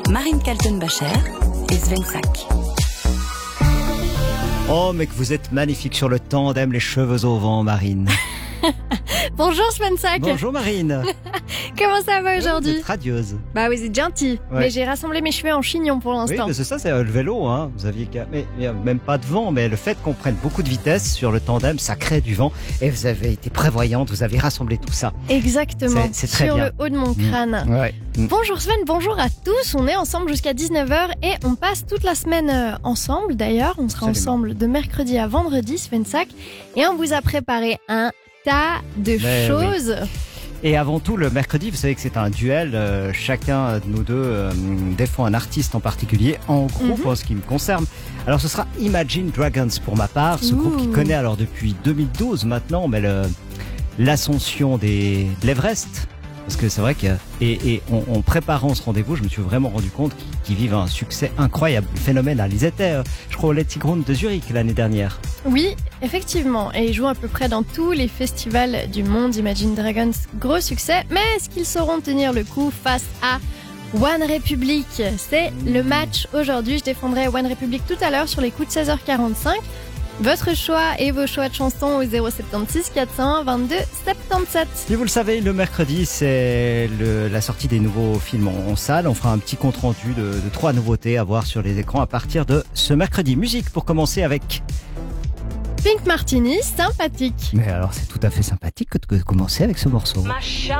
Marine Kaltenbacher et Sven Sack. Oh, mais que vous êtes magnifique sur le tandem, les cheveux au vent, Marine. Bonjour Sven Sack. Bonjour Marine. Comment ça va Vous aujourd'hui? êtes radieuse. Bah oui, c'est gentil. Ouais. Mais j'ai rassemblé mes cheveux en chignon pour Oui, l'instant. mais c'est ça, c'est le vélo, hein. Vous aviez mais il y a même pas de vent, mais le fait qu'on prenne beaucoup de vitesse sur le tandem, ça crée du vent. Et vous avez été prévoyante, vous avez rassemblé tout ça. Exactement. C'est très sur bien. le haut de mon crâne. Ouais. Bonjour Sven, bonjour à tous. On est ensemble jusqu'à 19h et on passe toute la semaine ensemble. D'ailleurs, on sera Absolument. ensemble de mercredi à vendredi, Sven Sack. Et on vous a préparé un tas de Mais choses. Et avant tout, le mercredi, vous savez que c'est un duel. Chacun de nous deux défend un artiste en particulier, en groupe, en ce qui me concerne. Alors, ce sera Imagine Dragons pour ma part, ce groupe qui connaît alors depuis 2012 maintenant, mais l'ascension de l'Everest. Parce que c'est vrai que en préparant ce rendez-vous, je me suis vraiment rendu compte qu'ils vivent un succès incroyable, phénoménal. Ils étaient, je crois, au Let's Ground de Zurich l'année dernière. Oui, effectivement. Et ils jouent à peu près dans tous les festivals du monde. Imagine Dragons, gros succès. Mais est-ce qu'ils sauront tenir le coup face à One Republic? C'est le match aujourd'hui. Je défendrai One Republic tout à l'heure sur les coups de 16h45. Votre choix et vos choix de chansons au 076 401 22 77. Si vous le savez, le mercredi, c'est la sortie des nouveaux films en salle. On fera un petit compte-rendu de 3 nouveautés à voir sur les écrans à partir de ce mercredi. Musique pour commencer avec... Pink Martini, sympathique. Mais alors, c'est tout à fait sympathique de commencer avec ce morceau. My shine